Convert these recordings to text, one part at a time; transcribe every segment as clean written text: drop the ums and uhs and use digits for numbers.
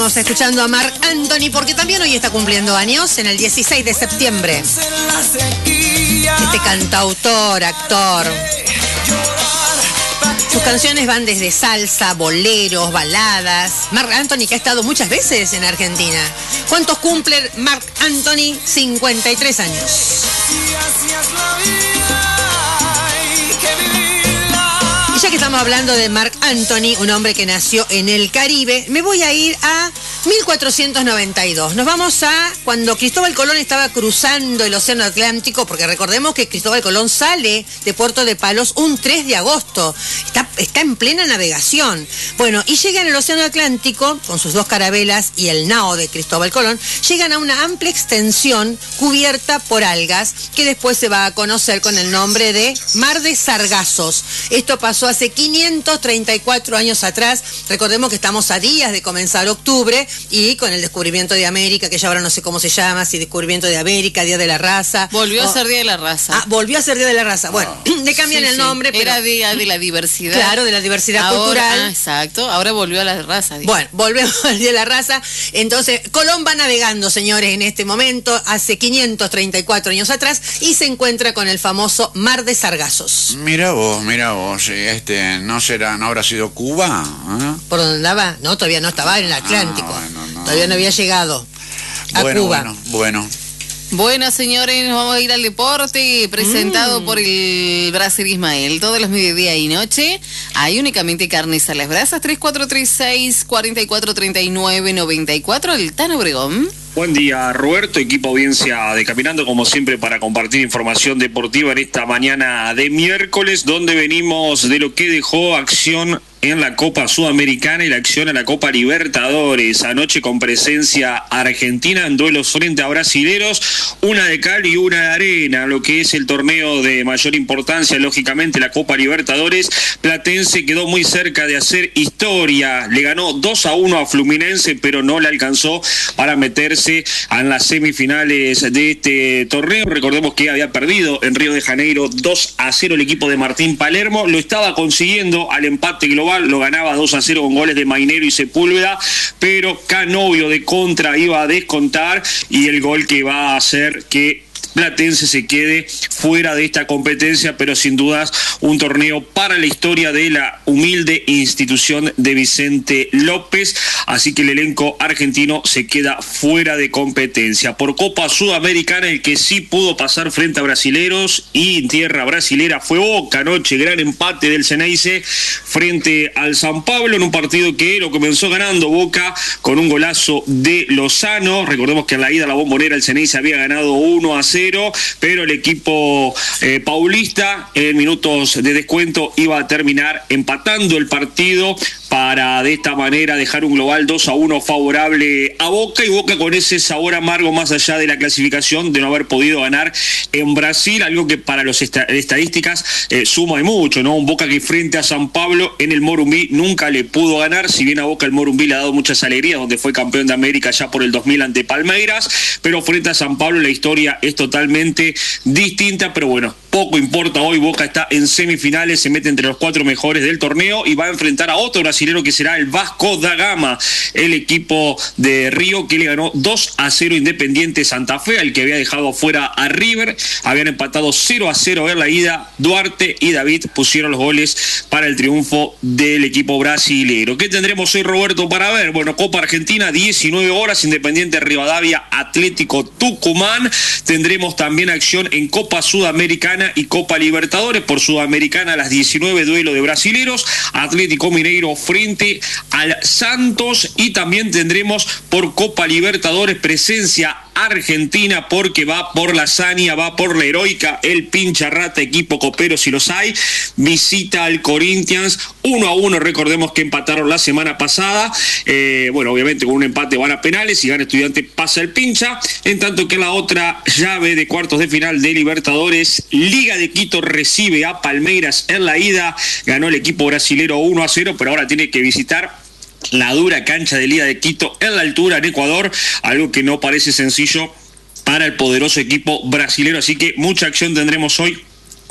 Estamos escuchando a Marc Anthony porque también hoy está cumpliendo años, en el 16 de septiembre. Este cantautor, actor. Sus canciones van desde salsa, boleros, baladas. Marc Anthony, que ha estado muchas veces en Argentina. ¿Cuántos cumple Marc Anthony? 53 años. Y ya que estamos hablando de Marc Anthony, un hombre que nació en el Caribe, me voy a ir a 1492. Nos vamos a cuando Cristóbal Colón estaba cruzando el Océano Atlántico, porque recordemos que Cristóbal Colón sale de Puerto de Palos un 3 de agosto. Está en plena navegación. Bueno, y llegan al Océano Atlántico con sus dos carabelas y el nao de Cristóbal Colón, llegan a una amplia extensión cubierta por algas que después se va a conocer con el nombre de Mar de Sargazos. Esto pasó hace 534 años atrás. Recordemos que estamos a días de comenzar octubre y con el descubrimiento de América, que ya ahora no sé cómo se llama, si descubrimiento de América, Día de la Raza. Volvió a ser Día de la Raza. Ah, volvió a ser Día de la Raza. Bueno, le cambian el nombre. Pero era Día de la Diversidad. Claro, de la diversidad cultural. Exacto, ahora volvió a la raza. Digo. Bueno, volvemos al Día de la Raza. Entonces, Colón va navegando, señores, en este momento, hace 534 años atrás, y se encuentra con el famoso Mar de Sargazos. Mira vos, ¿no habrá sido Cuba? ¿Eh? ¿Por dónde andaba? No, todavía no estaba en el Atlántico. No. Todavía no había llegado a Cuba. Bueno. Bueno, señores, nos vamos a ir al deporte presentado por el Brasil Ismael. Todos los mediodía y noche hay únicamente carnes a las brasas. 3436-4439-94, el Tano Obregón. Buen día, Roberto, equipo audiencia de Caminando, como siempre, para compartir información deportiva en esta mañana de miércoles, donde venimos de lo que dejó acción en la Copa Sudamericana y la acción en la Copa Libertadores. Anoche con presencia argentina en duelos frente a brasileros, una de cal y una de arena, lo que es el torneo de mayor importancia, lógicamente la Copa Libertadores. Platense quedó muy cerca de hacer historia, le ganó 2-1 a Fluminense, pero no le alcanzó para meterse en las semifinales de este torneo. Recordemos que había perdido en Río de Janeiro 2-0 el equipo de Martín Palermo, lo estaba consiguiendo al empate global, lo ganaba 2-0 con goles de Mainero y Sepúlveda, pero Canovio de contra iba a descontar, y el gol que va a hacer que Platense se quede fuera de esta competencia, pero sin dudas un torneo para la historia de la humilde institución de Vicente López, así que el elenco argentino se queda fuera de competencia. Por Copa Sudamericana, el que sí pudo pasar frente a brasileros y en tierra brasilera fue Boca anoche, gran empate del Ceneice frente al San Pablo en un partido que lo comenzó ganando Boca con un golazo de Lozano. Recordemos que en la ida a la Bombonera el Ceneice había ganado 1-0, pero el equipo paulista en minutos de descuento iba a terminar empatando el partido para de esta manera dejar un global 2-1 favorable a Boca, y Boca con ese sabor amargo más allá de la clasificación de no haber podido ganar en Brasil, algo que para las estadísticas suma y mucho, ¿no? Un Boca que frente a San Pablo en el Morumbi nunca le pudo ganar, si bien a Boca el Morumbi le ha dado muchas alegrías, donde fue campeón de América ya por el 2000 ante Palmeiras, pero frente a San Pablo la historia es totalmente distinta, pero bueno, poco importa, hoy Boca está en semifinales, se mete entre los 4 mejores del torneo y va a enfrentar a otro brasilero que será el Vasco da Gama, el equipo de Río que le ganó 2-0 Independiente Santa Fe, al que había dejado fuera a River. Habían empatado 0-0 en la ida. Duarte y David pusieron los goles para el triunfo del equipo brasilero. ¿Qué tendremos hoy, Roberto, para ver? Bueno, Copa Argentina, 19 horas, Independiente Rivadavia, Atlético Tucumán. Tendremos también acción en Copa Sudamericana y Copa Libertadores. Por Sudamericana a las 19, duelo de brasileros, Atlético Mineiro frente al Santos, y también tendremos por Copa Libertadores presencia argentina, porque va por la hazaña, va por la heroica, el pincha rata, equipo copero si los hay, visita al Corinthians 1-1, recordemos que empataron la semana pasada, bueno, obviamente con un empate van a penales, si gana Estudiante pasa el pincha, en tanto que la otra llave de cuartos de final de Libertadores, Liga de Quito recibe a Palmeiras en la ida, ganó el equipo brasilero 1-0, pero ahora tiene que visitar la dura cancha de Liga de Quito en la altura en Ecuador, algo que no parece sencillo para el poderoso equipo brasilero, así que mucha acción tendremos hoy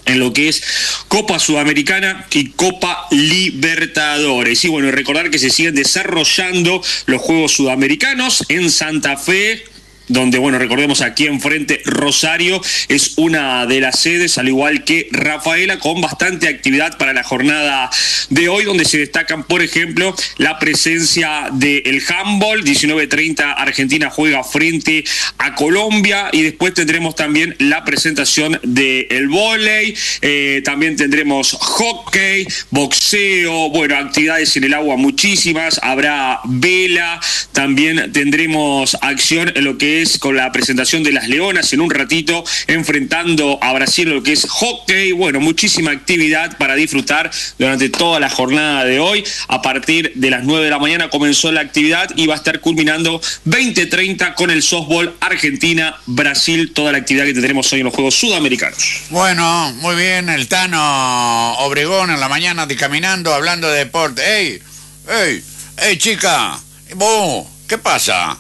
en lo que es Copa Sudamericana y Copa Libertadores. Y bueno, recordar que se siguen desarrollando los Juegos Sudamericanos en Santa Fe, donde, bueno, recordemos aquí enfrente Rosario es una de las sedes, al igual que Rafaela, con bastante actividad para la jornada de hoy, donde se destacan, por ejemplo, la presencia del handball. 19:30 Argentina juega frente a Colombia, y después tendremos también la presentación del vóley, también tendremos hockey, boxeo, bueno, actividades en el agua muchísimas, habrá vela, también tendremos acción en lo que es con la presentación de las Leonas en un ratito, enfrentando a Brasil en lo que es hockey. Bueno, muchísima actividad para disfrutar durante toda la jornada de hoy. A partir de las 9 de la mañana comenzó la actividad y va a estar culminando 20:30 con el softball Argentina-Brasil, toda la actividad que tendremos hoy en los Juegos Sudamericanos. Bueno, muy bien, el Tano Obregón en la mañana de Caminando, hablando de deporte. ¡Ey, chica! ¿Vos? ¿Qué pasa?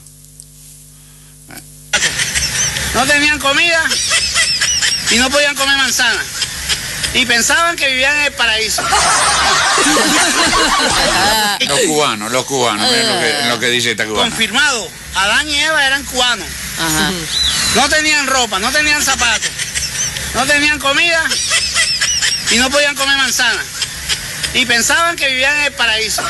No tenían comida y no podían comer manzana. Y pensaban que vivían en el paraíso. Los cubanos, miren lo que dice esta cubana. Confirmado, Adán y Eva eran cubanos. Ajá. No tenían ropa, no tenían zapatos, no tenían comida y no podían comer manzana. Y pensaban que vivían en el paraíso.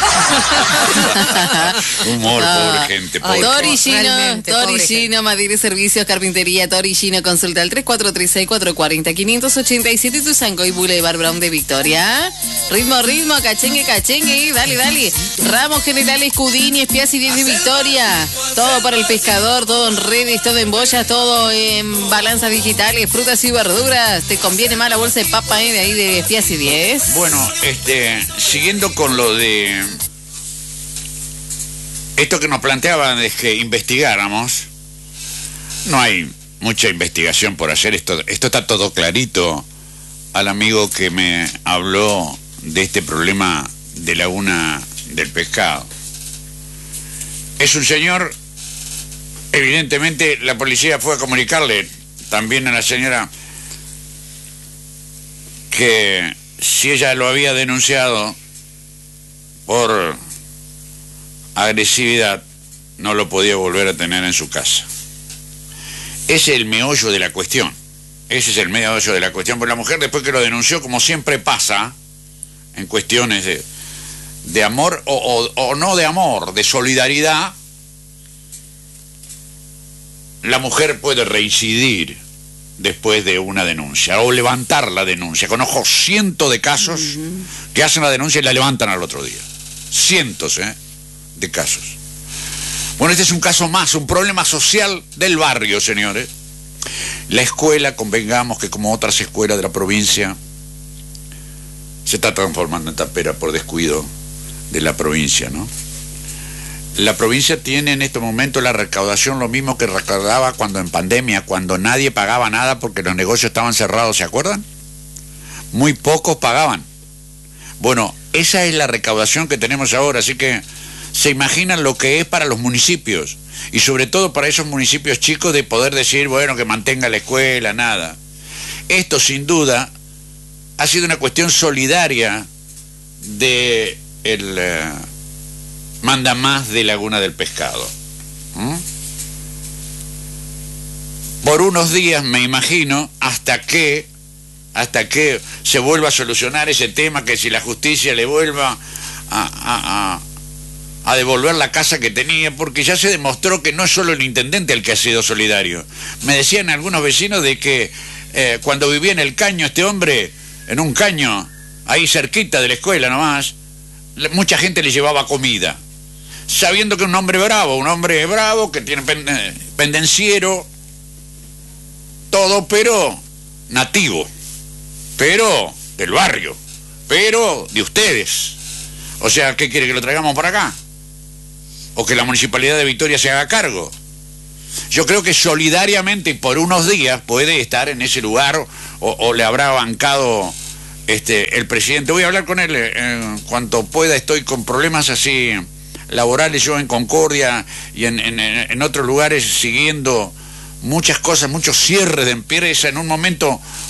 Humor, pobre gente, pobre. Toricino, Madrid Servicios, Carpintería, Toricino, consulta al 3436-440-587 Tuzango y Boulevard Brown de Victoria. Ritmo, cachengue, dale. Ramos Generales, Cudini, Espias y 10 de Victoria. Todo para el pescador, todo en redes, todo en boyas, todo en balanzas digitales, frutas y verduras. Te conviene más la bolsa de papa de ahí de Espias y 10. Bueno, siguiendo con lo de esto que nos planteaban de que investigáramos, no hay mucha investigación por hacer. Esto está todo clarito. Al amigo que me habló de este problema de Laguna del Pescado, es un señor, evidentemente la policía fue a comunicarle también a la señora que si ella lo había denunciado por agresividad, no lo podía volver a tener en su casa. Ese es el meollo de la cuestión. Porque la mujer, después que lo denunció, como siempre pasa en cuestiones de amor o no de amor, de solidaridad, la mujer puede reincidir después de una denuncia o levantar la denuncia. Conozco cientos de casos que hacen la denuncia y la levantan al otro día. Cientos de casos. Bueno, este es un caso más, un problema social del barrio, señores. La escuela, convengamos que como otras escuelas de la provincia, se está transformando en tapera por descuido de la provincia, ¿no? La provincia tiene en este momento la recaudación lo mismo que recaudaba cuando en pandemia, cuando nadie pagaba nada porque los negocios estaban cerrados, ¿se acuerdan? Muy pocos pagaban. Bueno, esa es la recaudación que tenemos ahora, así que se imaginan lo que es para los municipios, y sobre todo para esos municipios chicos, de poder decir, bueno, que mantenga la escuela, nada. Esto sin duda ha sido una cuestión solidaria de el manda más de Laguna del Pescado. Por unos días, me imagino, hasta que se vuelva a solucionar ese tema, que si la justicia le vuelva a devolver la casa que tenía, porque ya se demostró que no es solo el intendente el que ha sido solidario. Me decían algunos vecinos de que cuando vivía en el caño este hombre, en un caño, ahí cerquita de la escuela nomás, mucha gente le llevaba comida, sabiendo que un hombre bravo, que tiene pendenciero, todo, pero nativo, pero del barrio, pero de ustedes. O sea, ¿qué quiere? ¿Que lo traigamos para acá? ¿O que la Municipalidad de Victoria se haga cargo? Yo creo que solidariamente por unos días puede estar en ese lugar, o le habrá bancado el presidente. Voy a hablar con él en cuanto pueda. Estoy con problemas así laborales yo en Concordia y en otros lugares, siguiendo muchas cosas, muchos cierres de empresa en un momento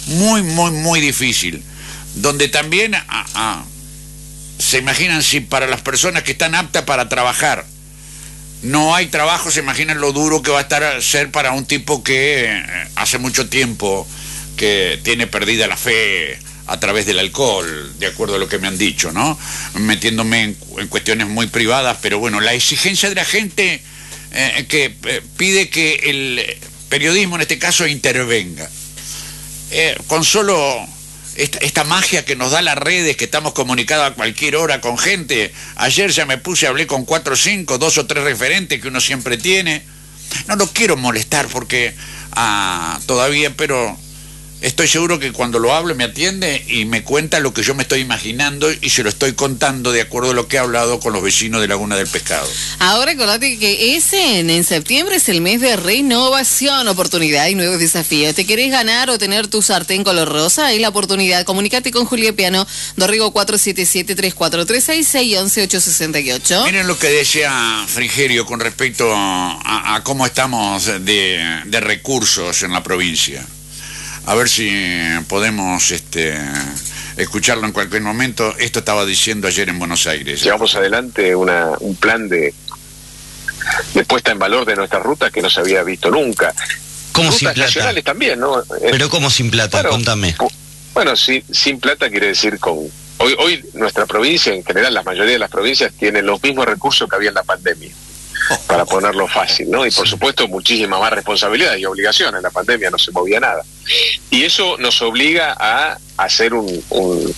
muy, muy, muy difícil, donde también se imaginan si para las personas que están aptas para trabajar no hay trabajo, se imaginan lo duro que va a ser para un tipo que hace mucho tiempo que tiene perdida la fe a través del alcohol, de acuerdo a lo que me han dicho, ¿no? Metiéndome en cuestiones muy privadas, pero bueno, la exigencia de la gente que pide que el periodismo, en este caso, intervenga. Con solo esta magia que nos da las redes, que estamos comunicados a cualquier hora con gente. Ayer ya me puse, hablé con 4 o 5, 2 o 3 referentes que uno siempre tiene. No lo quiero molestar porque todavía, pero estoy seguro que cuando lo hablo me atiende y me cuenta lo que yo me estoy imaginando y se lo estoy contando de acuerdo a lo que he hablado con los vecinos de Laguna del Pescado. Ahora acordate que en septiembre es el mes de renovación, oportunidad y nuevos desafíos. ¿Te querés ganar o tener tu sartén color rosa? Ahí la oportunidad. Comunicate con Julia Piano, Dorrigo 477-3436 y 11-868. Miren lo que decía Frigerio con respecto a cómo estamos de recursos en la provincia. A ver si podemos escucharlo en cualquier momento. Esto estaba diciendo ayer en Buenos Aires. Llevamos adelante un plan de puesta en valor de nuestras rutas que no se había visto nunca. ¿Cómo rutas sin plata? Nacionales también, ¿no? Pero ¿cómo sin plata? Bueno, contame. Bueno, sin plata quiere decir Hoy nuestra provincia, en general la mayoría de las provincias, tienen los mismos recursos que había en la pandemia. Para ponerlo fácil, ¿no? Y por supuesto muchísima más responsabilidad y obligación. En la pandemia no se movía nada. Y eso nos obliga a hacer un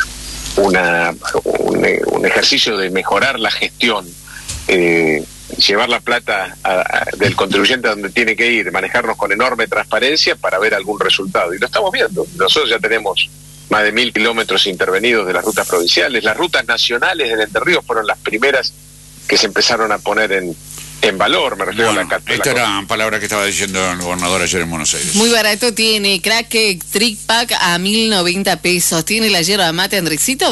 ejercicio de mejorar la gestión, llevar la plata del contribuyente a donde tiene que ir, manejarnos con enorme transparencia para ver algún resultado. Y lo estamos viendo. Nosotros ya tenemos más de 1000 kilómetros intervenidos de las rutas provinciales. Las rutas nacionales en Entre Ríos fueron las primeras que se empezaron a poner en valor, me refiero a la carta. Esta era palabra que estaba diciendo el gobernador ayer en Buenos Aires. Muy barato tiene Crack Trick Pack a 1.090 pesos. Tiene la yerba mate Andresito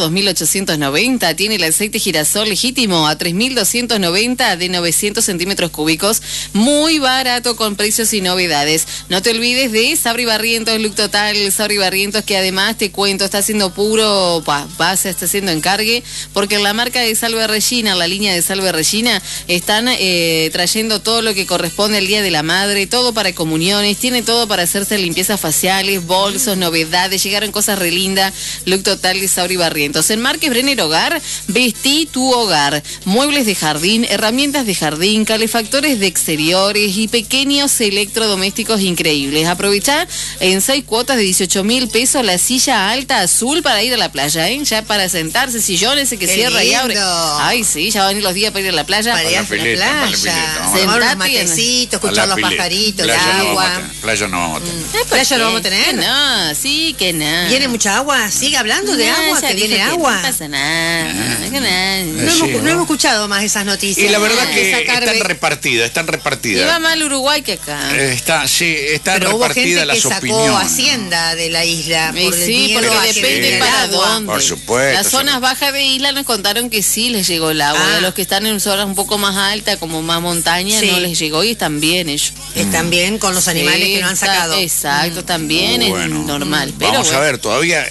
2.890. Tiene el aceite girasol legítimo a 3.290 de 900 centímetros cúbicos. Muy barato con precios y novedades. No te olvides de Sabri Barrientos, Look Total, Sabri Barrientos, que además te cuento, está haciendo puro base, está haciendo encargue, porque en la marca de Salve Regina, la línea de Salve Regina, están trayendo todo lo que corresponde al Día de la Madre, todo para comuniones, tiene todo para hacerse limpiezas faciales, bolsos, novedades, llegaron cosas re lindas. Look Total de Sabri Barrientos. En Márquez Brenner Hogar, vestí tu hogar, muebles de jardín, herramientas de jardín, calefactores de exteriores y pequeños electrodomésticos increíbles. Aprovechá en 6 cuotas de 18.000 pesos la silla alta azul para ir a la playa, ya para sentarse, sillón ese que Qué cierra y abre. lindo. Ay, sí, ya van a ir los días para ir a la playa. Para ir a la pileta, para la pileta. playa, Sentate tomar unos en- matecitos, A la escuchar los pileta. pajaritos, el Playa no agua. vamos a tener, playa no vamos a tener. ¿Playa no vamos a tener? Que no, sí, que no. ¿Viene mucha agua? ¿Sigue hablando de No, agua? ya ¿Que dijo viene que agua? No pasa nada, que nada. No, Sí, no ¿no? hemos escuchado más esas noticias. Y la verdad que Sacar están de- repartidas, Iba más al Uruguay que acá. están Pero hubo gente repartidas que las sacó opiniones. Hacienda de la isla Y por el sí, miedo porque a que depende venga el para agua. dónde. Por supuesto, Las zonas eso. bajas de isla nos contaron que sí les llegó el agua. Ah. A los que están en zonas un poco más altas, como más montaña, Sí. no les llegó y están bien ellos. Están bien con los animales Sí, que no han está- sacado. Exacto, también Bueno, es normal. Pero vamos a bueno. ver, todavía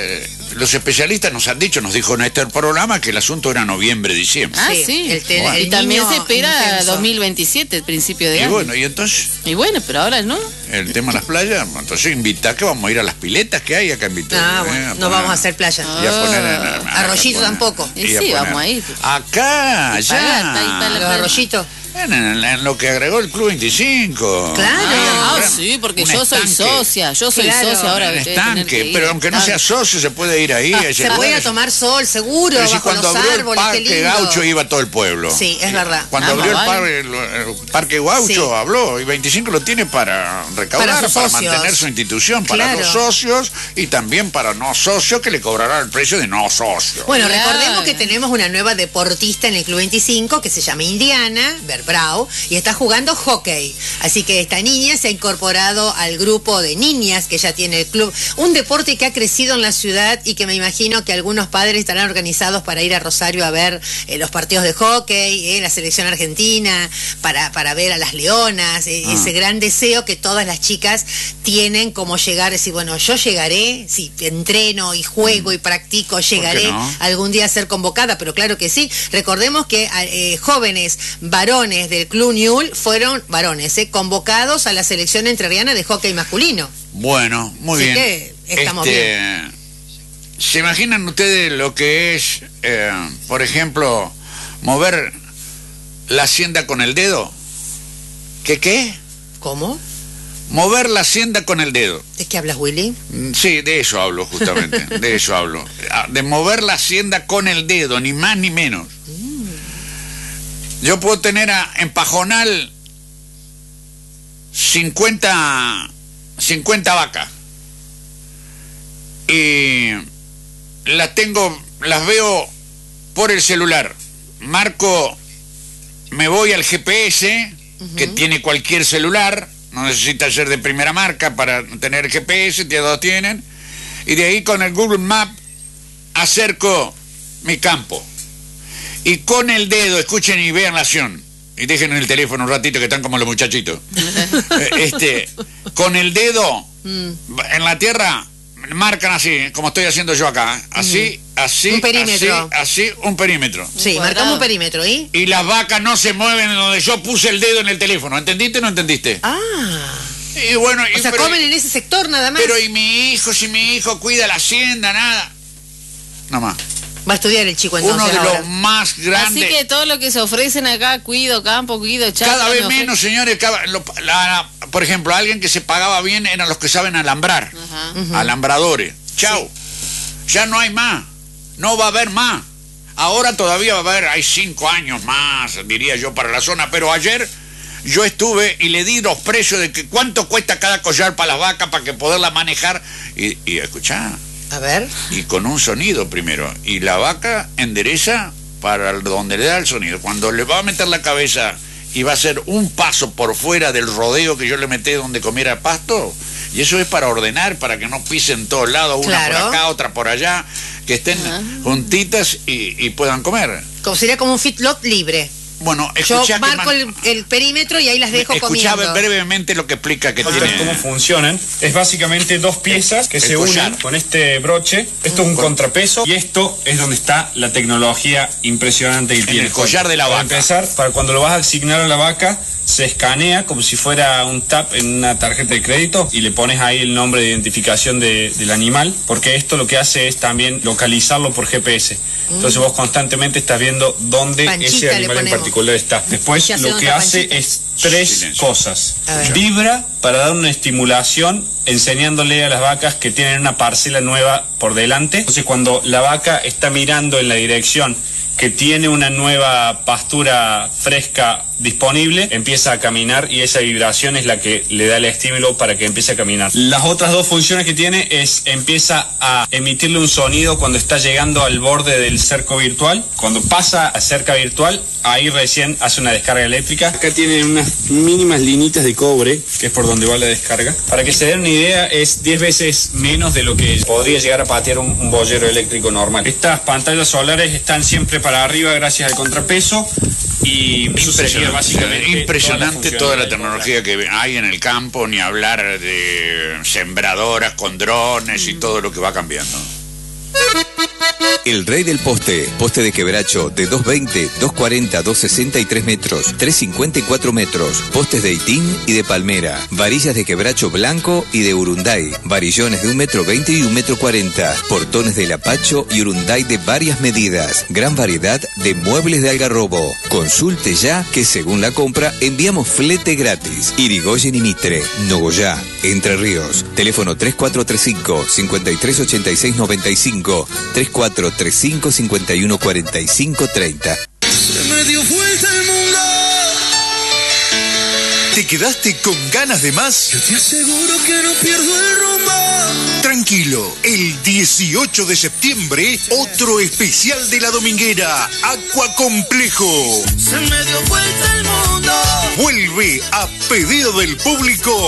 los especialistas nos han dicho, nos dijo en este programa que el asunto era noviembre, diciembre. Ah, sí. el Y también niño se espera intenso. 2027, el principio de Y año. bueno, y entonces, Pero ahora no. el tema de las playas, entonces invita que vamos a ir a las piletas que hay acá en Vitoria. Ah, bueno, no vamos a hacer playa. Y a poner Arroyito tampoco. Y sí, vamos a ir. Acá, Y pagar, ahí para allá. la- Los arroyitos. En lo que agregó el Club 25. Claro. Ah, gran- sí, porque un yo soy estanque. socia. Yo soy Claro. socia ahora. Un voy a tener que estanque, ir. pero aunque no sea socio se puede ir ahí. a ese Se puede lugar. tomar sol, seguro, Pero si bajo cuando los abrió el árboles, qué Parque lindo. Gaucho iba todo el pueblo. Sí, es verdad. Cuando Ah, abrió vale. el Parque Gaucho Sí. habló, y 25 lo tiene para recaudar, Para para, sus socios. mantener su institución, para Claro. los socios y también para no socios que le cobrará el precio de no socios. Bueno, Claro. recordemos que tenemos una nueva deportista en el Club 25 que se llama Indiana, Brau, y está jugando hockey. Así que esta niña se ha incorporado al grupo de niñas que ya tiene el club. Un deporte que ha crecido en la ciudad y que me imagino que algunos padres estarán organizados para ir a Rosario a ver los partidos de hockey, la selección argentina, para ver a las leonas, ese gran deseo que todas las chicas tienen, como llegar, decir, bueno, yo llegaré, si entreno y juego y practico, llegaré algún día a ser convocada, pero claro que sí. Recordemos que jóvenes varones del Club Ñul fueron varones, convocados a la selección entrerriana de hockey masculino. Bueno, muy bien. Que estamos bien. ¿Se imaginan ustedes lo que es, por ejemplo, mover la hacienda con el dedo? ¿Qué? ¿Cómo? Mover la hacienda con el dedo. ¿De qué hablas, Willy? Sí, de eso hablo justamente, de eso hablo. De mover la hacienda con el dedo, ni más ni menos. Yo puedo tener en Pajonal 50 vacas. Y las veo por el celular. Marco, me voy al GPS, que tiene cualquier celular. No necesita ser de primera marca para tener GPS, todos tienen. Y de ahí con el Google Maps acerco mi campo. Y con el dedo, escuchen y vean la acción. Y dejen en el teléfono un ratito que están como los muchachitos. Con el dedo en la tierra marcan así, como estoy haciendo yo acá. Así, un perímetro. Así, un perímetro. Sí, marcamos un perímetro, ¿y? Y las vacas no se mueven en donde yo puse el dedo en el teléfono. ¿Entendiste o no entendiste? Y bueno, o sea, comen en ese sector nada más. Pero y mi hijo, si mi hijo cuida la hacienda, nada. Nada más. Va a estudiar el chico entonces. Uno de ahora. los más grandes. Así que todo lo que se ofrecen acá, cuido campo, cuido chacra. Cada vez menos, señores. Por ejemplo, alguien que se pagaba bien eran los que saben alambrar. Alambradores. Chau. Sí. Ya no hay más. No va a haber más. Ahora todavía va a haber, hay 5 años más, diría yo, para la zona. Pero ayer yo estuve y le di los precios de que cuánto cuesta cada collar para las vacas para que poderla manejar. Y escuchá. A ver. Y con un sonido primero. Y la vaca endereza para donde le da el sonido. Cuando le va a meter la cabeza y va a hacer un paso por fuera del rodeo que yo le metí donde comiera pasto, y eso es para ordenar, para que no pisen todos lados, una por acá, otra por allá, que estén juntitas y puedan comer. Sería como un feedlot libre. Bueno, yo marco el perímetro y ahí las dejo comiendo. Escuchá brevemente lo que explica que tiene. ¿Cómo funcionan? Es básicamente 2 piezas que se unen con este broche. Esto es un contrapeso y esto es donde está la tecnología impresionante que tiene. El collar de la vaca. Para empezar, para cuando lo vas a asignar a la vaca, se escanea como si fuera un tap en una tarjeta de crédito y le pones ahí el nombre de identificación del animal, porque esto lo que hace es también localizarlo por GPS. Entonces vos constantemente estás viendo dónde ese animal en particular está. Después lo que hace es 3 cosas. Vibra para dar una estimulación enseñándole a las vacas que tienen una parcela nueva por delante. Entonces cuando la vaca está mirando en la dirección que tiene una nueva pastura fresca disponible, empieza a caminar y esa vibración es la que le da el estímulo para que empiece a caminar. Las otras 2 funciones que tiene es empieza a emitirle un sonido cuando está llegando al borde del cerco virtual. Cuando pasa a cerca virtual, ahí recién hace una descarga eléctrica. Acá tienen unas mínimas linitas de cobre, que es por donde va la descarga. Para que se den una idea, es 10 veces menos de lo que podría llegar a patear un boyero eléctrico normal. Estas pantallas solares están siempre para arriba gracias al contrapeso y impresionante toda la tecnología que hay en el campo, ni hablar de sembradoras con drones y todo lo que va cambiando. El rey del poste de quebracho de 220, 240, 263 metros, 354 metros, postes de itín y de palmera, varillas de quebracho blanco y de urunday, varillones de 1,20 m y 1,40 m, portones de lapacho y urunday de varias medidas, gran variedad de muebles de Algarrobo. Consulte ya que según la compra enviamos flete gratis. Irigoyen y Mitre, Nogoyá, Entre Ríos. Teléfono 3435-538695, 3435-514530. Se me dio vuelta el mundo ¿Te quedaste con ganas de más? Yo te aseguro que no pierdo el rumbo. Tranquilo, el 18 de septiembre, otro especial de La Dominguera, Aquacomplejo. Se me dio vuelta el mundo. Vuelve a pedido del público